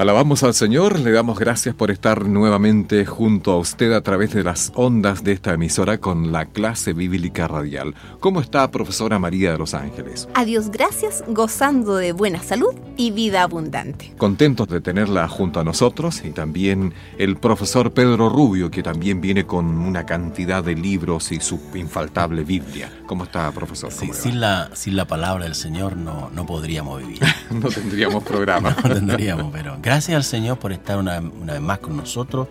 Alabamos al Señor, le damos gracias por estar nuevamente junto a usted a través de las ondas de esta emisora con la clase bíblica radial. ¿Cómo está, profesora María de los Ángeles? A Dios gracias, gozando de buena salud y vida abundante. Contentos de tenerla junto a nosotros, y también el profesor Pedro Rubio, que también viene con una cantidad de libros y su infaltable Biblia. ¿Cómo está, profesor? Sí, sin la palabra del Señor no podríamos vivir. No tendríamos programa. No tendríamos, pero gracias al Señor por estar una vez más con nosotros,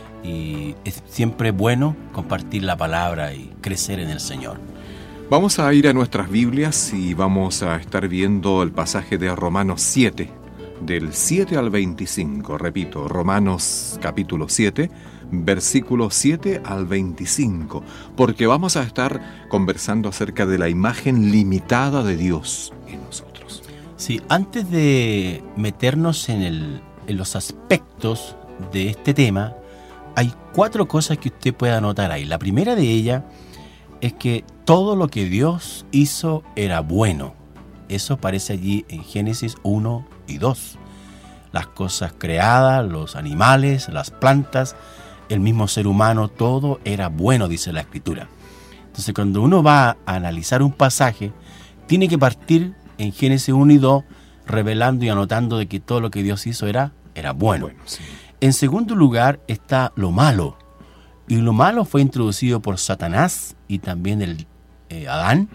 y es siempre bueno compartir la palabra y crecer en el Señor. Vamos a ir a nuestras Biblias y vamos a estar viendo el pasaje de Romanos 7, del 7 al 25. Repito, Romanos capítulo 7, versículos 7 al 25, porque vamos a estar conversando acerca de la imagen limitada de Dios en nosotros. Sí, antes de meternos en los aspectos de este tema, hay 4 cosas que usted puede anotar ahí. La primera de ellas es que todo lo que Dios hizo era bueno. Eso aparece allí en Génesis 1 y 2. Las cosas creadas, los animales, las plantas, el mismo ser humano, todo era bueno, dice la Escritura. Entonces, cuando uno va a analizar un pasaje, tiene que partir en Génesis 1 y 2, revelando y anotando de que todo lo que Dios hizo era bueno. Sí. En segundo lugar está lo malo. Y lo malo fue introducido por Satanás y también Adán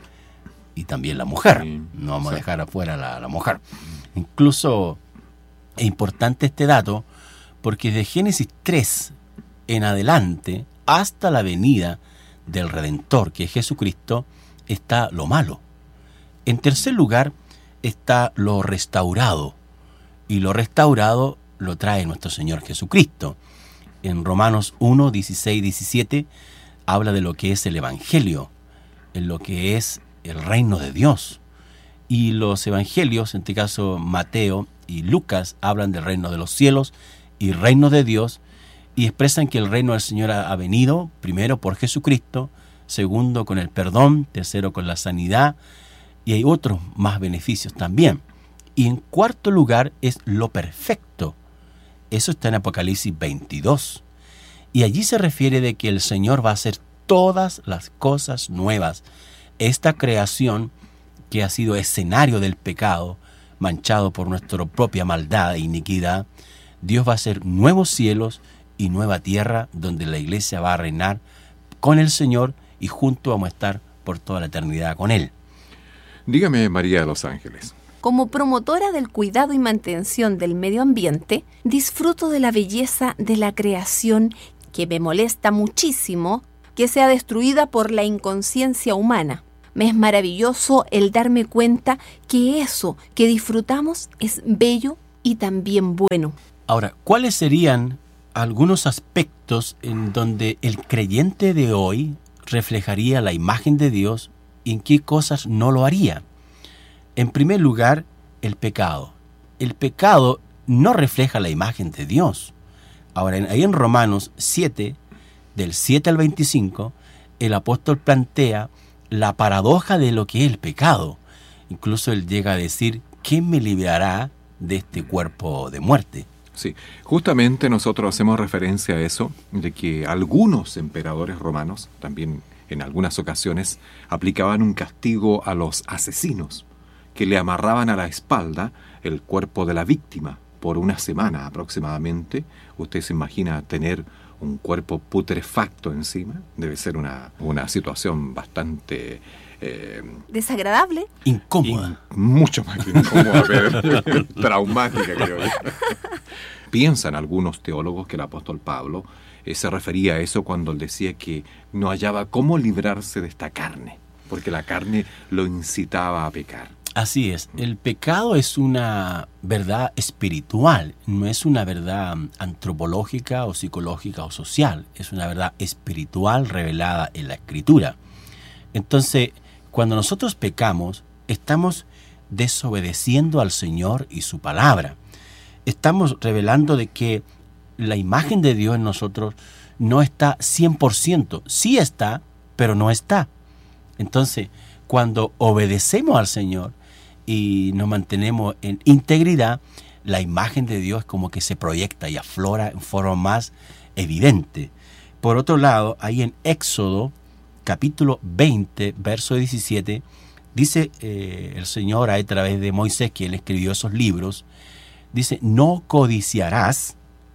y también la mujer. Sí. No vamos a dejar afuera la mujer. Incluso es importante este dato porque de Génesis 3 en adelante hasta la venida del Redentor, que es Jesucristo, está lo malo. En tercer lugar está lo restaurado, y lo restaurado lo trae nuestro Señor Jesucristo. En Romanos 1, 16, 17 habla de lo que es el Evangelio, en lo que es el reino de Dios. Y los evangelios, en este caso Mateo y Lucas, hablan del reino de los cielos y reino de Dios, y expresan que el reino del Señor ha venido, primero por Jesucristo, segundo con el perdón, tercero con la sanidad, y hay otros más beneficios también. Y en cuarto lugar es lo perfecto. Eso está en Apocalipsis 22. Y allí se refiere de que el Señor va a hacer todas las cosas nuevas. Esta creación que ha sido escenario del pecado, manchado por nuestra propia maldad e iniquidad, Dios va a hacer nuevos cielos y nueva tierra donde la iglesia va a reinar con el Señor y juntos vamos a estar por toda la eternidad con Él. Dígame, María de los Ángeles. Como promotora del cuidado y mantención del medio ambiente, disfruto de la belleza de la creación, que me molesta muchísimo que sea destruida por la inconsciencia humana. Me es maravilloso el darme cuenta que eso que disfrutamos es bello y también bueno. Ahora, ¿cuáles serían algunos aspectos en donde el creyente de hoy reflejaría la imagen de Dios y en qué cosas no lo haría? En primer lugar, el pecado. El pecado no refleja la imagen de Dios. Ahora, ahí en Romanos 7, del 7 al 25, el apóstol plantea la paradoja de lo que es el pecado. Incluso él llega a decir, ¿quién me librará de este cuerpo de muerte? Sí, justamente nosotros hacemos referencia a eso, de que algunos emperadores romanos, también en algunas ocasiones, aplicaban un castigo a los asesinos, que le amarraban a la espalda el cuerpo de la víctima por una semana aproximadamente. Usted se imagina tener un cuerpo putrefacto encima. Debe ser una situación bastante... ¿desagradable? Incómoda. Mucho más que incómoda, pero traumática, creo yo. Piensan algunos teólogos que el apóstol Pablo se refería a eso cuando él decía que no hallaba cómo librarse de esta carne, porque la carne lo incitaba a pecar. Así es, el pecado es una verdad espiritual, no es una verdad antropológica o psicológica o social, es una verdad espiritual revelada en la Escritura. Entonces, cuando nosotros pecamos, estamos desobedeciendo al Señor y su palabra. Estamos revelando de que la imagen de Dios en nosotros no está 100%, sí está, pero no está. Entonces, cuando obedecemos al Señor y nos mantenemos en integridad, la imagen de Dios como que se proyecta y aflora en forma más evidente. Por otro lado, ahí en Éxodo, capítulo 20, verso 17, dice el Señor a través de Moisés, quien escribió esos libros, dice: no codiciarás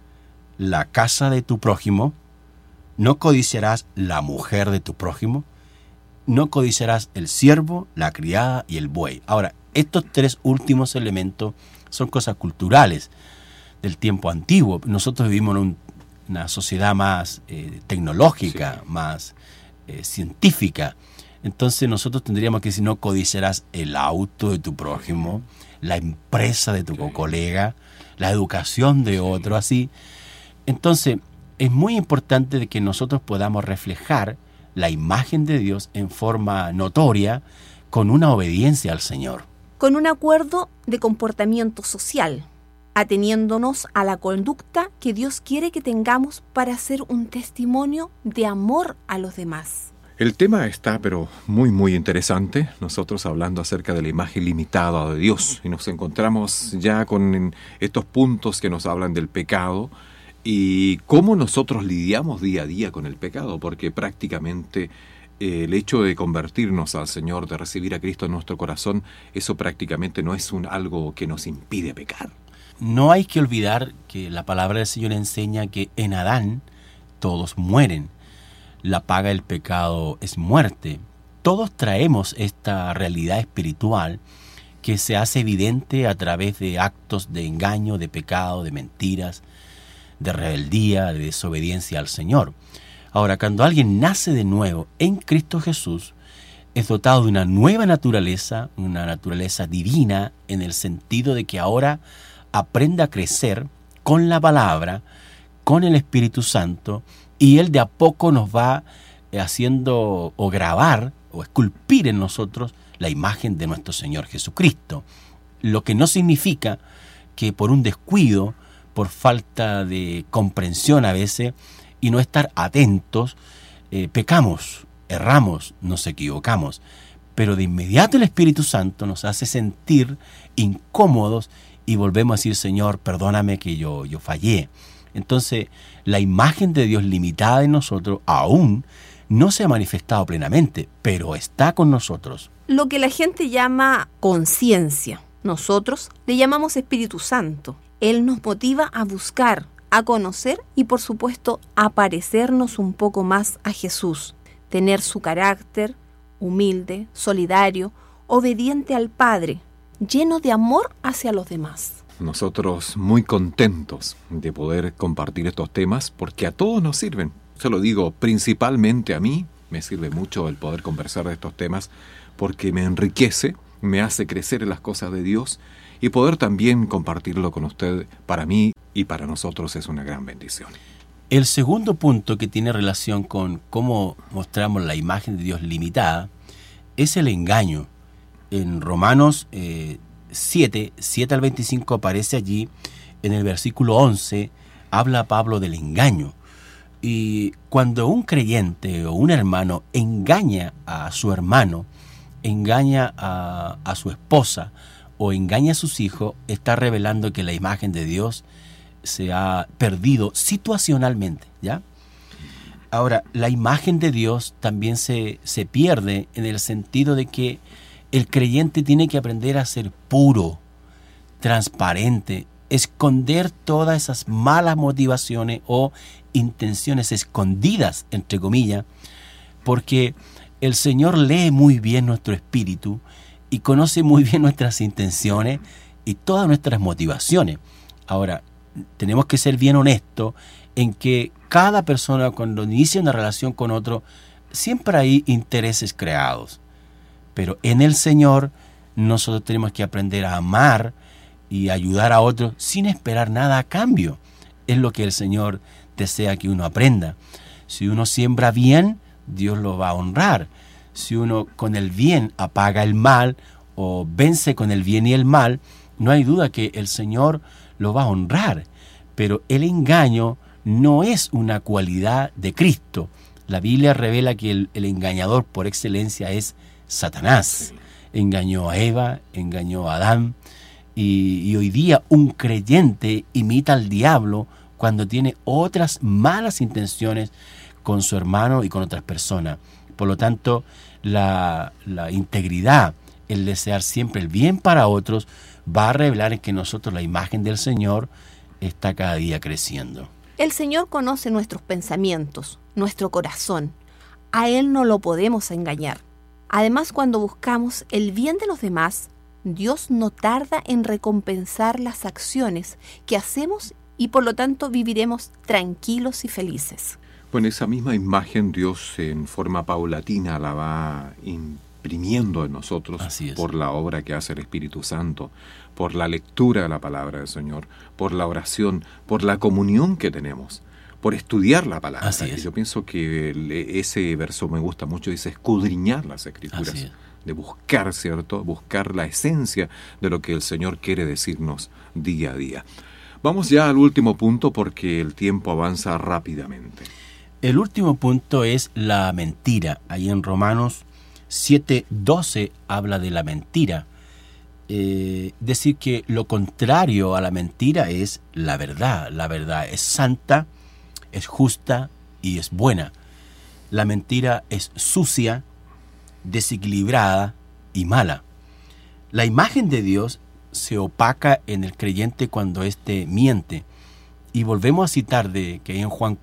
la casa de tu prójimo, no codiciarás la mujer de tu prójimo, no codiciarás el siervo, la criada y el buey. Ahora, estos tres últimos elementos son cosas culturales del tiempo antiguo. Nosotros vivimos en una sociedad más tecnológica, sí, más científica. Entonces nosotros tendríamos que decir: no codiciarás el auto de tu prójimo, la empresa de tu colega, la educación de otro, así. Entonces, es muy importante de que nosotros podamos reflejar la imagen de Dios en forma notoria con una obediencia al Señor. Con un acuerdo de comportamiento social, ateniéndonos a la conducta que Dios quiere que tengamos para ser un testimonio de amor a los demás. El tema está, pero muy interesante. Nosotros hablando acerca de la imagen limitada de Dios, y nos encontramos ya con estos puntos que nos hablan del pecado y cómo nosotros lidiamos día a día con el pecado, porque prácticamente el hecho de convertirnos al Señor, de recibir a Cristo en nuestro corazón, eso prácticamente no es algo que nos impide pecar. No hay que olvidar que la palabra del Señor enseña que en Adán todos mueren. La paga del pecado es muerte. Todos traemos esta realidad espiritual que se hace evidente a través de actos de engaño, de pecado, de mentiras, de rebeldía, de desobediencia al Señor. Ahora, cuando alguien nace de nuevo en Cristo Jesús, es dotado de una nueva naturaleza, una naturaleza divina, en el sentido de que ahora aprende a crecer con la palabra, con el Espíritu Santo, y Él de a poco nos va haciendo o grabar o esculpir en nosotros la imagen de nuestro Señor Jesucristo. Lo que no significa que por un descuido, por falta de comprensión a veces, y no estar atentos, pecamos, erramos, nos equivocamos. Pero de inmediato el Espíritu Santo nos hace sentir incómodos y volvemos a decir: Señor, perdóname que yo fallé. Entonces, la imagen de Dios limitada en nosotros aún no se ha manifestado plenamente, pero está con nosotros. Lo que la gente llama conciencia, nosotros le llamamos Espíritu Santo. Él nos motiva a buscar, a conocer y, por supuesto, a parecernos un poco más a Jesús. Tener su carácter humilde, solidario, obediente al Padre, lleno de amor hacia los demás. Nosotros muy contentos de poder compartir estos temas porque a todos nos sirven. Se lo digo principalmente a mí, me sirve mucho el poder conversar de estos temas porque me enriquece, me hace crecer en las cosas de Dios, y poder también compartirlo con usted, para mí y para nosotros, es una gran bendición. El segundo punto que tiene relación con cómo mostramos la imagen de Dios limitada es el engaño. En Romanos 7 al 25 aparece allí, en el versículo 11, habla Pablo del engaño. Y cuando un creyente o un hermano engaña a su hermano, engaña a su esposa o engaña a sus hijos, está revelando que la imagen de Dios se ha perdido situacionalmente, ¿ya? Ahora, la imagen de Dios también se pierde en el sentido de que el creyente tiene que aprender a ser puro, transparente, esconder todas esas malas motivaciones o intenciones escondidas, entre comillas, porque el Señor lee muy bien nuestro espíritu y conoce muy bien nuestras intenciones y todas nuestras motivaciones. Ahora, tenemos que ser bien honestos en que cada persona, cuando inicia una relación con otro, siempre hay intereses creados. Pero en el Señor nosotros tenemos que aprender a amar y ayudar a otros sin esperar nada a cambio. Es lo que el Señor desea que uno aprenda. Si uno siembra bien, Dios lo va a honrar. Si uno con el bien apaga el mal o vence con el bien y el mal, no hay duda que el Señor lo va a honrar. Pero el engaño no es una cualidad de Cristo. La Biblia revela que el engañador por excelencia es Satanás. Engañó a Eva, engañó a Adán, Y hoy día un creyente imita al diablo cuando tiene otras malas intenciones con su hermano y con otras personas. Por lo tanto, la integridad, el desear siempre el bien para otros, va a revelar en que nosotros la imagen del Señor está cada día creciendo. El Señor conoce nuestros pensamientos, nuestro corazón. A Él no lo podemos engañar. Además, cuando buscamos el bien de los demás, Dios no tarda en recompensar las acciones que hacemos y por lo tanto viviremos tranquilos y felices. Bueno, esa misma imagen Dios en forma paulatina la va imprimiendo en nosotros por la obra que hace el Espíritu Santo, por la lectura de la palabra del Señor, por la oración, por la comunión que tenemos, por estudiar la palabra. Yo pienso que ese verso me gusta mucho, dice escudriñar las Escrituras, de buscar, ¿cierto? Buscar la esencia de lo que el Señor quiere decirnos día a día. Vamos ya al último punto porque el tiempo avanza rápidamente. El último punto es la mentira. Ahí en Romanos 7:12 habla de la mentira. Decir que lo contrario a la mentira es la verdad. La verdad es santa, es justa y es buena. La mentira es sucia, desequilibrada y mala. La imagen de Dios se opaca en el creyente cuando éste miente. Y volvemos a citar que en Juan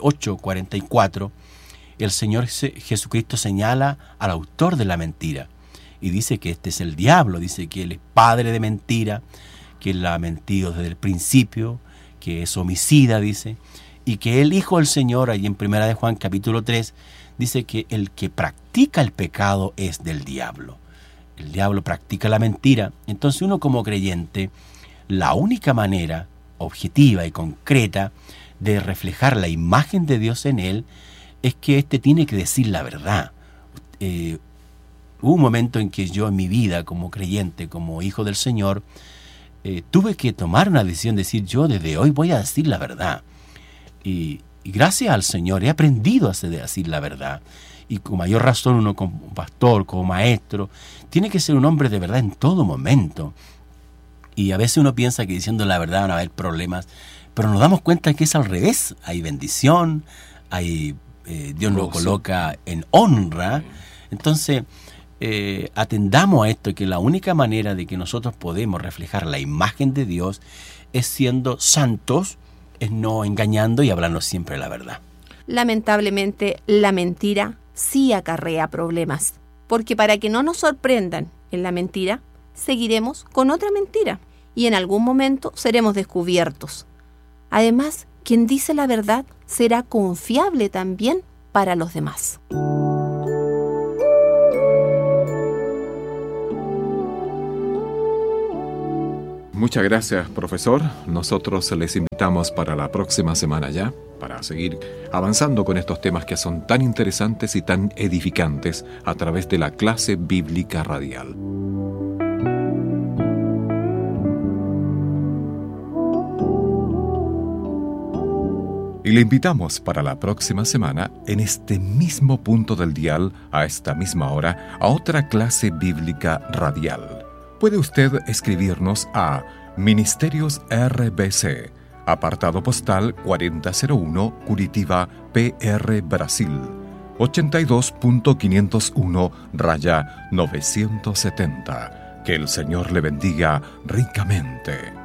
8:44 el Señor Jesucristo señala al autor de la mentira y dice que este es el diablo, dice que él es padre de mentira, que él ha mentido desde el principio, que es homicida, dice, y que el Hijo del Señor, ahí en 1 de Juan capítulo 3, dice que el que practica el pecado es del diablo. El diablo practica la mentira. Entonces uno como creyente, la única manera objetiva y concreta de reflejar la imagen de Dios en él es que éste tiene que decir la verdad. Hubo un momento en que yo en mi vida como creyente, como hijo del Señor, tuve que tomar una decisión, decir yo desde hoy voy a decir la verdad. Y gracias al Señor he aprendido a decir la verdad. Y con mayor razón uno como pastor, como maestro, tiene que ser un hombre de verdad en todo momento. Y a veces uno piensa que diciendo la verdad van a haber problemas, pero nos damos cuenta que es al revés. Hay bendición, Dios nos coloca en honra. Entonces, atendamos a esto, que la única manera de que nosotros podemos reflejar la imagen de Dios es siendo santos, es no engañando y hablando siempre la verdad. Lamentablemente, la mentira sí acarrea problemas, porque para que no nos sorprendan en la mentira, seguiremos con otra mentira y en algún momento seremos descubiertos. Además, quien dice la verdad será confiable también para los demás. Muchas gracias, profesor. Nosotros les invitamos para la próxima semana ya, para seguir avanzando con estos temas que son tan interesantes y tan edificantes a través de la clase bíblica radial. Y le invitamos para la próxima semana, en este mismo punto del dial, a esta misma hora, a otra clase bíblica radial. Puede usted escribirnos a Ministerios RBC, apartado postal 4001, Curitiba, PR, Brasil, 82.501-970. Que el Señor le bendiga ricamente.